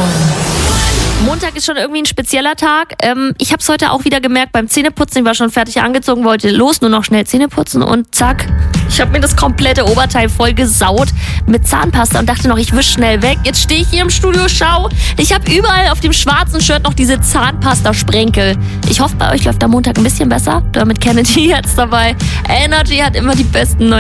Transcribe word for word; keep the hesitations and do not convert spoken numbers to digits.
Montag ist schon irgendwie ein spezieller Tag. Ähm, ich habe es heute auch wieder gemerkt beim Zähneputzen. Ich war schon fertig angezogen, wollte los, nur noch schnell Zähne putzen und zack. Ich habe mir das komplette Oberteil voll gesaut mit Zahnpasta und dachte noch, ich wisch schnell weg. Jetzt stehe ich hier im Studio, schau. Ich habe überall auf dem schwarzen Shirt noch diese Zahnpasta-Sprenkel. Ich hoffe, bei euch läuft am Montag ein bisschen besser. Damit Kennedy jetzt dabei. Energy hat immer die besten neuen